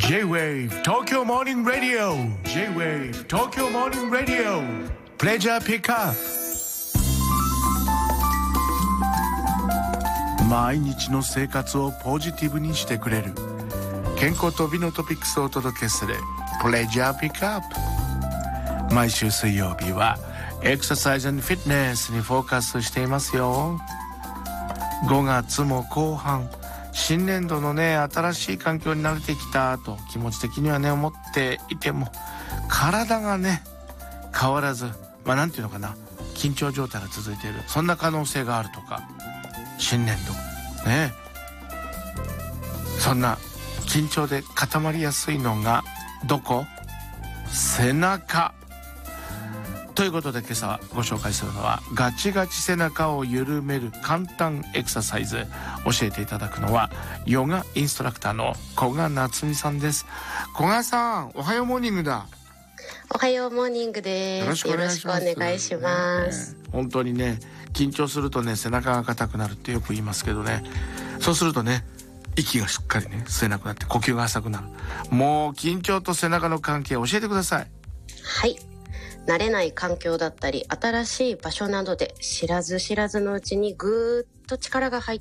J-Wave Tokyo Morning Radio J-Wave Tokyo Morning Radio Pleasure Pickup 毎日の生活をポジティブにしてくれる健康と美のトピックスをお届けする Pleasure Pickup。 毎週水曜日はエクササイズ&フィットネスにフォーカスしていますよ。5月も後半、新年度のね、新しい環境に慣れてきたと気持ち的にはね思っていても、体がね変わらず、なんていうのかな、緊張状態が続いている、そんな可能性があるとか、新年度ね、そんな緊張で固まりやすいのがどこ？背中ということで、今朝ご紹介するのはガチガチ背中を緩める簡単エクササイズ。教えていただくのはヨガインストラクターの古賀夏美さんです。古賀さん、おはようモーニングだ。 おはようモーニングです。よろしくお願いします。 本当にね、緊張するとね、背中が硬くなるってよく言いますけどね、そうするとね、息がしっかりね吸えなくなって呼吸が浅くなる。もう緊張と背中の関係を教えてください。 はい、慣れない環境だったり新しい場所などで知らず知らずのうちにぐーっと力が入っ